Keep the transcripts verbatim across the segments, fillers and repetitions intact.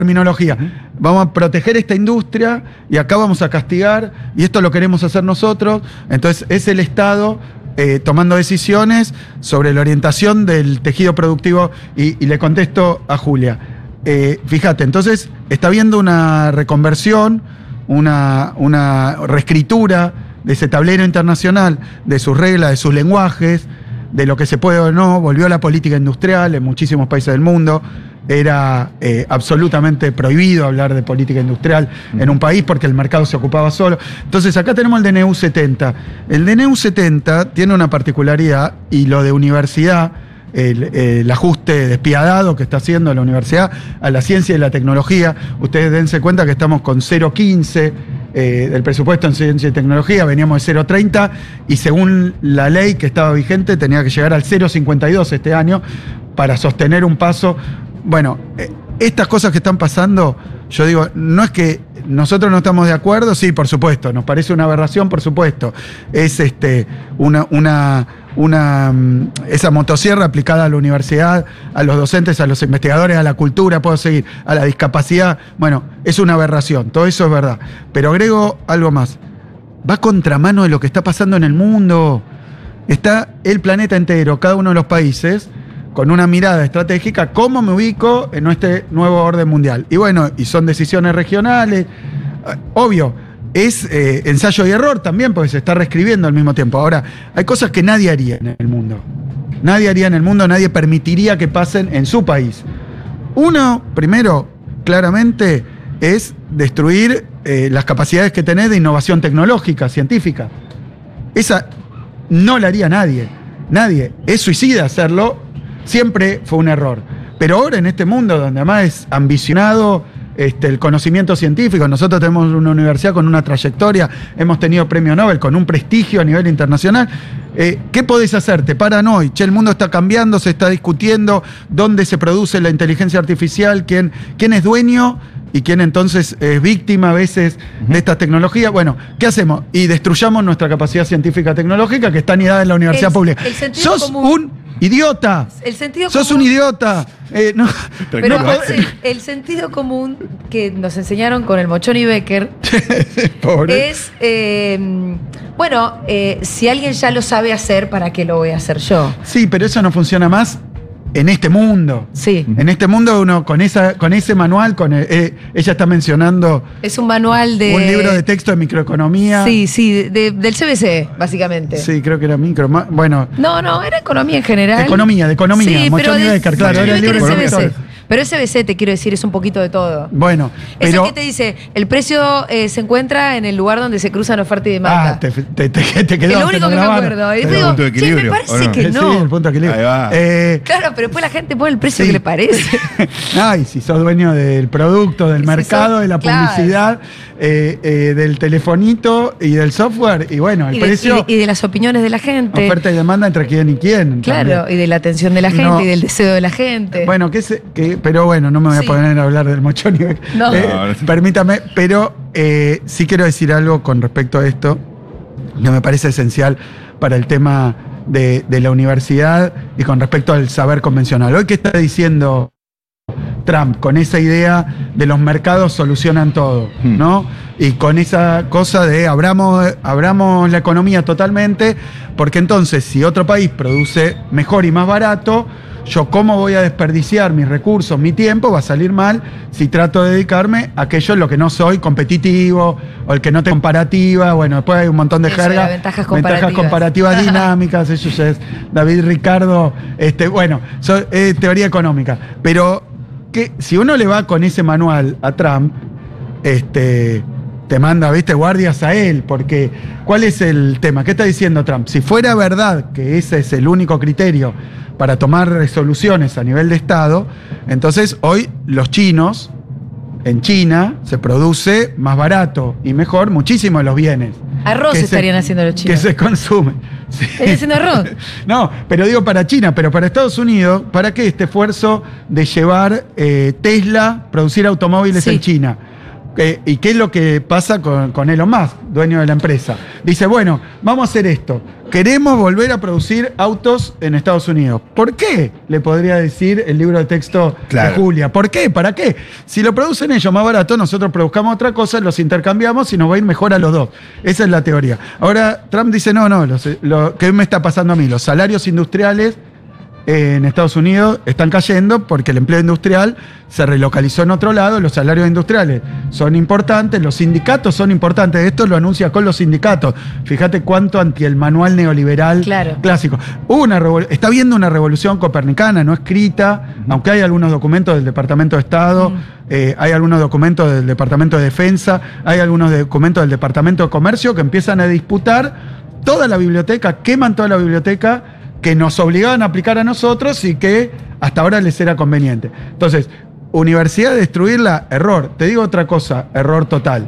terminología. Vamos a proteger esta industria y acá vamos a castigar y esto lo queremos hacer nosotros. Entonces es el Estado eh, tomando decisiones sobre la orientación del tejido productivo y, y le contesto a Julia. Eh, fíjate, entonces está habiendo una reconversión, una, una reescritura de ese tablero internacional, de sus reglas, de sus lenguajes, de lo que se puede o no. Volvió la política industrial en muchísimos países del mundo. Era eh, absolutamente prohibido hablar de política industrial en un país porque el mercado se ocupaba solo. Entonces acá tenemos el D N U setenta. El D N U setenta tiene una particularidad, y lo de universidad, el, el ajuste despiadado que está haciendo la universidad a la ciencia y la tecnología. Ustedes dense cuenta que estamos con cero coma quince eh, del presupuesto en ciencia y tecnología, veníamos de cero coma treinta y según la ley que estaba vigente tenía que llegar al cero coma cincuenta y dos este año para sostener un paso. Bueno, eh, estas cosas que están pasando, yo digo, no es que nosotros no estamos de acuerdo, sí, por supuesto, nos parece una aberración, por supuesto. Es este una, una, una esa motosierra aplicada a la universidad, a los docentes, a los investigadores, a la cultura, puedo seguir, a la discapacidad. Bueno, es una aberración, todo eso es verdad. Pero agrego algo más. Va contramano de lo que está pasando en el mundo. Está el planeta entero, cada uno de los países, con una mirada estratégica, ¿cómo me ubico en este nuevo orden mundial? Y bueno, y son decisiones regionales, obvio, es eh, ensayo y error también, porque se está reescribiendo al mismo tiempo. Ahora, hay cosas que nadie haría en el mundo. Nadie haría en el mundo, nadie permitiría que pasen en su país. Uno, primero, claramente, es destruir eh, las capacidades que tenés de innovación tecnológica, científica. Esa no la haría nadie. Nadie. Es suicida hacerlo. Siempre fue un error. Pero ahora en este mundo donde además es ambicionado este, el conocimiento científico, nosotros tenemos una universidad con una trayectoria, hemos tenido premio Nobel con un prestigio a nivel internacional. Eh, ¿Qué podés hacer? Te paran hoy. Che, el mundo está cambiando, se está discutiendo dónde se produce la inteligencia artificial, quién, quién es dueño y quién entonces es víctima a veces de esta tecnología. Bueno, ¿qué hacemos? Y destruyamos nuestra capacidad científica tecnológica que está anidada en la universidad el, pública. El sos común. un idiota. El sentido sos común. un idiota. Eh, no, Pero no el, el sentido común que nos enseñaron con el Mochón y Becker Pobre. es, eh, bueno, eh, si alguien ya lo sabe hacer, ¿para qué lo voy a hacer yo? Sí, pero eso no funciona más en este mundo. Sí. En este mundo uno con esa con ese manual, con el, eh, ella está mencionando Es un manual de... un libro de texto de microeconomía. Sí, sí, de, del C B C, básicamente. Sí, creo que era micro. Bueno. No, no, era economía en general. Economía, de economía. Sí, pero Mochón y de- Becker, claro, Mochón y era el libro Becker de es C B C. economía. Pero ese B C, te quiero decir, es un poquito de todo. Bueno, Eso pero que te dice, el precio eh, se encuentra en el lugar donde se cruzan oferta y demanda. ah, te, te, te, te quedó. es lo único te que me grabaron. acuerdo. Y Es digo, el punto de che, me equilibrio, parece ¿o no? que Sí, no. el punto de equilibrio. Ahí va. Eh, Claro, pero después la gente pone el precio Sí. que le parece. Ay, si sos dueño del producto, del Y si mercado, sos- de la claro. publicidad, eh, eh, del telefonito y del software, y bueno, el y, de, precio, y de- y de las opiniones de la gente. oferta y demanda entre quién y quién. Claro, también. y de la atención de la gente No. y del deseo de la gente. Bueno, que se, que, pero bueno, no me voy a Sí. poner a hablar del Mochón y Becker. No. Eh, No, no. permítame, pero eh, sí quiero decir algo con respecto a esto, que me parece esencial para el tema de, de la universidad y con respecto al saber convencional. Hoy, ¿qué está diciendo Trump con esa idea de los mercados solucionan todo, Hmm. ¿no? Y con esa cosa de abramos, abramos la economía totalmente, porque entonces si otro país produce mejor y más barato, yo cómo voy a desperdiciar mis recursos, mi tiempo, va a salir mal si trato de dedicarme a aquello en lo que no soy competitivo o el que no tengo comparativa. Bueno, después hay un montón de Eso, jerga. las ventajas comparativas. comparativas dinámicas, eso ya es David Ricardo, este, bueno, so- eh, teoría económica. Pero que si uno le va con ese manual a Trump, este, te manda, viste, guardias a él, porque ¿cuál es el tema? ¿Qué está diciendo Trump? Si fuera verdad que ese es el único criterio para tomar resoluciones a nivel de Estado, entonces hoy los chinos, en China, se produce más barato y mejor muchísimo de los bienes. Arroz que se- estarían haciendo los Que chinos. se consumen. Sí. ¿Estarían haciendo arroz? No, pero digo para China, pero para Estados Unidos, ¿para qué este esfuerzo de llevar eh, Tesla, producir automóviles Sí. en China? Eh, ¿Y qué es lo que pasa con, con Elon Musk, dueño de la empresa? Dice, bueno, vamos a hacer esto. queremos volver a producir autos en Estados Unidos. ¿Por qué? Le podría decir el libro de texto claro. de Julia. ¿Por qué? ¿Para qué? Si lo producen ellos más barato, nosotros produzcamos otra cosa, los intercambiamos y nos va a ir mejor a los dos. Esa es la teoría. Ahora, Trump dice, no, no, los, lo, ¿qué me está pasando a mí? Los salarios industriales en Estados Unidos están cayendo porque el empleo industrial se relocalizó en otro lado, los salarios industriales son importantes, los sindicatos son importantes, esto lo anuncia con los sindicatos. Fíjate cuánto anti el manual neoliberal claro. clásico. Hubo una está habiendo una revolución copernicana, no escrita, uh-huh. aunque hay algunos documentos del Departamento de Estado, uh-huh. eh, hay algunos documentos del Departamento de Defensa, hay algunos documentos del Departamento de Comercio que empiezan a disputar toda la biblioteca, queman toda la biblioteca que nos obligaban a aplicar a nosotros y que hasta ahora les era conveniente. Entonces, universidad destruirla, error. Te digo otra cosa, error total.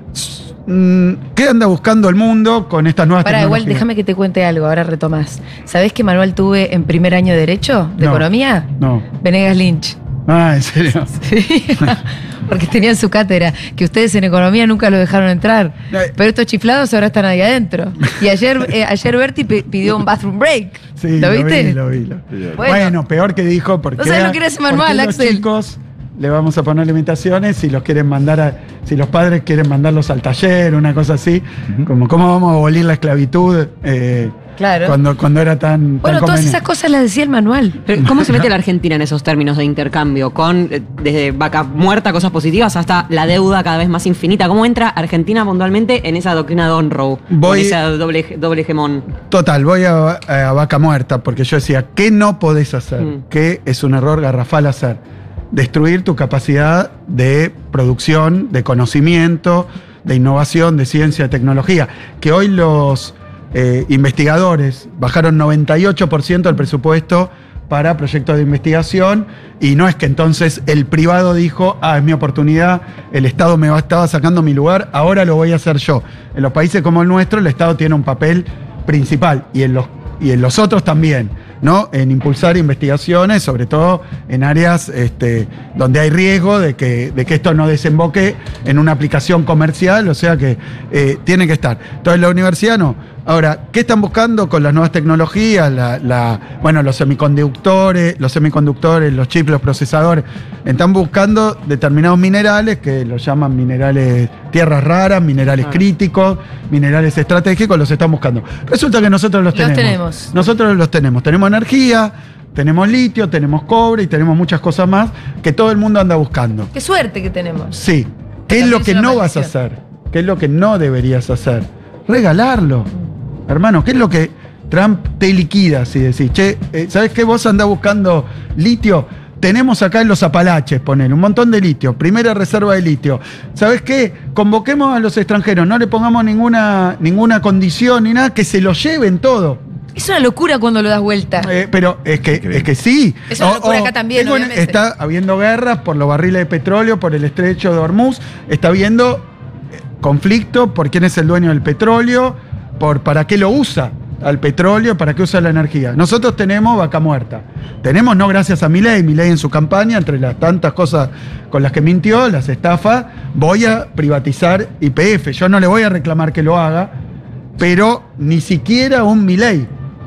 ¿Qué anda buscando el mundo con estas nuevas Pará, tecnologías? Igual déjame que te cuente algo, ahora retomás. ¿Sabés qué manual tuve en primer año de Derecho? ¿De no, Economía? No. Venegas Lynch. Ah, ¿en serio? Sí, porque tenían su cátedra, que ustedes en Economía nunca lo dejaron entrar. Pero estos chiflados ahora están ahí adentro. Y ayer, eh, ayer Berti pidió un bathroom break. Sí, ¿Lo viste? Lo vi, lo vi. Lo vi. Bueno, bueno, peor que dijo, porque. No sabes lo que era ese manual, Axel. Chicos, le vamos a poner limitaciones si los quieren mandar a, si los padres quieren mandarlos al taller, una cosa así, uh-huh. como cómo vamos a abolir la esclavitud. Eh, Claro. Cuando, cuando era tan. Bueno, tan todas esas cosas las decía el manual. Pero ¿cómo se mete la Argentina en esos términos de intercambio? Con desde vaca muerta, cosas positivas, hasta la deuda cada vez más infinita. ¿Cómo entra Argentina puntualmente en esa doctrina Donroe? Voy, en esa doble, doble hegemón. Total, voy a, a vaca muerta, porque yo decía, ¿qué no podés hacer? Mm. ¿Qué es un error garrafal hacer? Destruir tu capacidad de producción, de conocimiento, de innovación, de ciencia, de tecnología. Que hoy los Eh, investigadores bajaron noventa y ocho por ciento del presupuesto para proyectos de investigación y no es que entonces el privado dijo, ah, es mi oportunidad, el Estado me va, estaba sacando mi lugar, ahora lo voy a hacer yo. En los países como el nuestro el Estado tiene un papel principal y en los, y en los otros también, ¿no? En impulsar investigaciones, sobre todo en áreas este, donde hay riesgo de que, de que esto no desemboque en una aplicación comercial, o sea que eh, tiene que estar. Entonces la universidad no. Ahora, ¿qué están buscando con las nuevas tecnologías? La, la, bueno, los semiconductores, los semiconductores, los chips, los procesadores. Están buscando determinados minerales que los llaman minerales, tierras raras, minerales ah. críticos, minerales estratégicos, los están buscando. Resulta que nosotros los tenemos. Los tenemos. Nosotros los tenemos. Tenemos energía, tenemos litio, tenemos cobre y tenemos muchas cosas más que todo el mundo anda buscando. Qué suerte que tenemos. Sí. ¿Qué es lo que no vas a hacer? ¿Qué es lo que no deberías hacer? Regalarlo. Hermano, ¿qué es lo que Trump te liquida si decís, che, eh, ¿sabés qué? Vos andás buscando litio. Tenemos acá en los Apalaches, poner un montón de litio, primera reserva de litio. ¿Sabés qué? Convoquemos a los extranjeros, no le pongamos ninguna, ninguna condición ni nada, que se lo lleven todo. Es una locura cuando lo das vuelta. Eh, pero es que, es que sí. Es una locura o, acá también, bueno, está habiendo guerras por los barriles de petróleo, por el estrecho de Hormuz, está habiendo conflicto por quién es el dueño del petróleo, por para qué lo usa al petróleo, para qué usa la energía. Nosotros tenemos vaca muerta. Tenemos, no gracias a Milei, Milei en su campaña, entre las tantas cosas con las que mintió, las estafas, voy a privatizar Y P F. Yo no le voy a reclamar que lo haga, pero ni siquiera un Milei,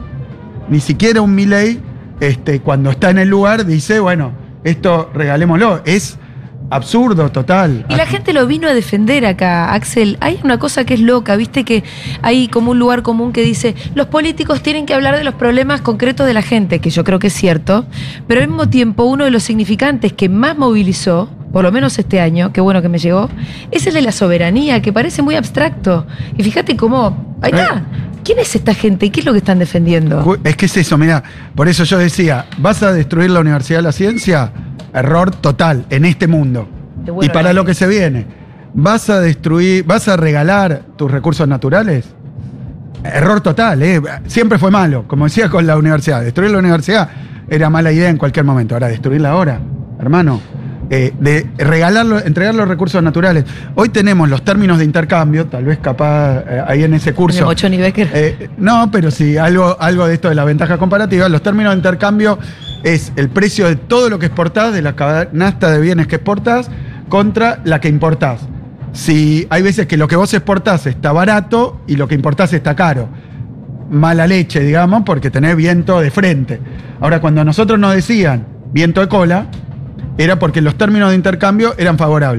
ni siquiera un Milei, este, cuando está en el lugar, dice, bueno, esto regalémoslo. Es absurdo, total. Y la gente lo vino a defender acá, Axel. Hay una cosa que es loca, viste que hay como un lugar común que dice, los políticos tienen que hablar de los problemas concretos de la gente, que yo creo que es cierto, pero al mismo tiempo uno de los significantes que más movilizó, por lo menos este año, qué bueno que me llegó, es el de la soberanía, que parece muy abstracto. Y fíjate cómo, ahí está. ¿Quién es esta gente y qué es lo que están defendiendo? Es que es eso, mirá, por eso yo decía, ¿vas a destruir la Universidad de la Ciencia? Error total en este mundo. Y para lo que se viene, ¿vas a destruir, vas a regalar tus recursos naturales? Error total, ¿eh? Siempre fue malo, como decía con la universidad. Destruir la universidad era mala idea en cualquier momento. Ahora, destruirla ahora, hermano. Eh, de regalarlo, entregar los recursos naturales. Hoy tenemos los términos de intercambio, tal vez capaz eh, ahí en ese curso. Mochoni Becker. Eh, no, pero sí, algo, algo de esto de la ventaja comparativa. Los términos de intercambio es el precio de todo lo que exportás, de la canasta de bienes que exportás, contra la que importás. Si hay veces que lo que vos exportás está barato y lo que importás está caro. mala leche, digamos, porque tenés viento de frente. Ahora, cuando a nosotros nos decían viento de cola, era porque los términos de intercambio eran favorables.